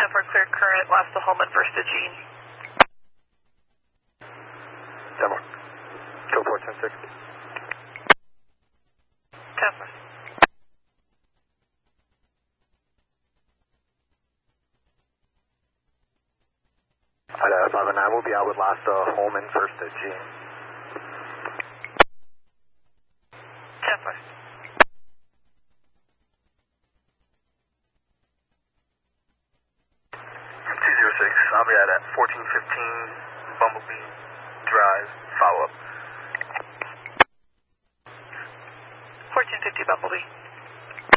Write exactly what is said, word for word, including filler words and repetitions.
ten four clear current, last to Holman, first to Gene. ten four. Go four, ten sixty. ten four. Alright, five nine, we'll be out with last uh, Holman, first to Gene. ten four. two zero six, I'll be out at fourteen fifteen Bumblebee Drive, follow up. fourteen fifty Bumblebee.